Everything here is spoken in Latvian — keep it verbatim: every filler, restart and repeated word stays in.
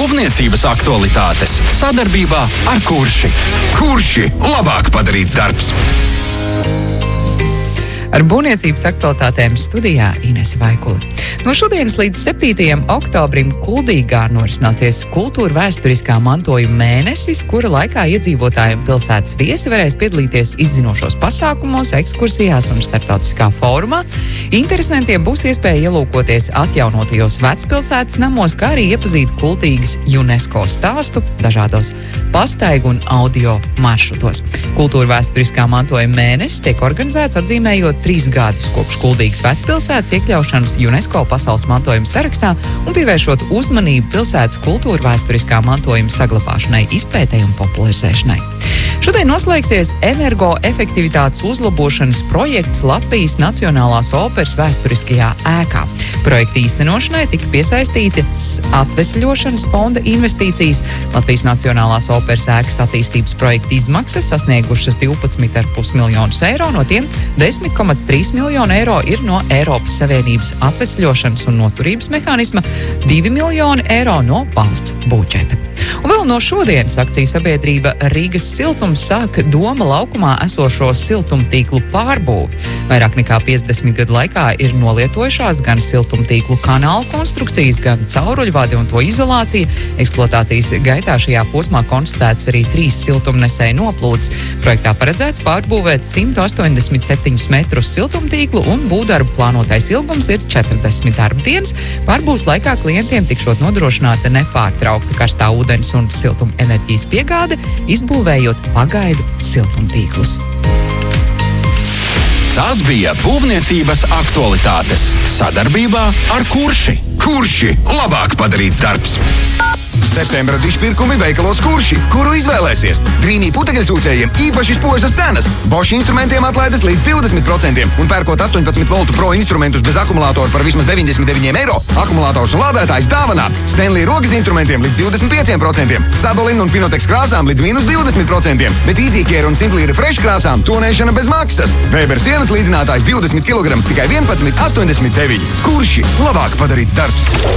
Būvniecības aktualitātes sadarbībā ar Kurši. Kurši - labāk padarīts darbs. Ar būvniecības aktualitātēm studijā Inese Vaikula. No šodienas līdz septītajam oktobrim Kuldīgā norisināsies kultūra vēsturiskā mantojuma mēnesis, kura laikā iedzīvotājiem pilsētas viesi varēs piedalīties izzinošos pasākumos, ekskursijās un starptautiskā fórumā. Interesantiem būs iespēja ielūkoties atjaunotajos vecpilsētas namos, kā arī iepazīt Kuldīgas UNESCO stāstu dažādos pastaigu un audio maršrutos. Kultūra vēsturiskā mantojuma mēnesis tiek organizēts atzīmējot trīs gadus kopš Kuldīgas vecpilsētas iekļaušanas UNESCO pasaules mantojuma sarakstā un pievēršot uzmanību pilsētas kultūra vēsturiskā mantojuma saglabāšanai, izpētei un popularizēšanai. Šodien noslēgsies energoefektivitātes uzlabošanas projekts Latvijas Nacionālās operas vēsturiskajā ēkā. Projekta īstenošanai tika piesaistītas atvesļošanas fonda investīcijas. Latvijas Nacionālās operas ēkas attīstības projekta izmaksas sasniegušas divpadsmit komats pieci miljonus eiro, no tiem desmit komats trīs miljonu eiro ir no Eiropas Savienības atvesļošanas un noturības mehānisma, divi miljoni eiro no valsts budžeta. Un vēl no šodienas akciju sabiedrība Rīgas siltums sāk Doma laukumā esošo siltumtīklu pārbūvi. Vairāk nekā piecdesmit gadu laikā ir nolietojušās gan siltumtīklu kanālu konstrukcijas, gan cauruļvadi un to izolācija. Eksploatācijas gaitā šajā posmā konstatēts arī trīs siltumnesēju noplūdes. Projektā paredzēts pārbūvēt simt astoņdesmit septiņus metrus siltumtīklu un būvdarbu plānotais ilgums ir četrdesmit darba dienas. Pārbūves laikā klientiem tikšot nodrošināta nepārtraukta karstā ūdens un siltuma enerģijas piegāde, izbūvējot pagaidu siltumtīklus. Tas bija būvniecības aktualitātes sadarbībā ar Kurši. Kurši - labāk padarīts darbs. Septembra dišpirkumi veikalos Kurši, kuru izvēlēsies. Grīnī putekļsūcējiem īpaši spožas cenas. Bosch instrumentiem atlaides līdz divdesmit procentiem un pērkot astoņpadsmit voltu pro instrumentus bez akumulātoru par vismaz deviņdesmit deviņiem eiro. Akumulātors un lādētājs dāvanā. Stanley rokas instrumentiem līdz divdesmit pieciem procentiem. Sadolin un Pinotex krāsām līdz mīnus divdesmit procentiem. Bet EasyCare un Simply Refresh krāsām tonēšana bez maksas. Weber sienas līdzinātājs divdesmit kilogrami tikai vienpadsmit astoņdesmit deviņi. Kurši - labāk padarīts darbs.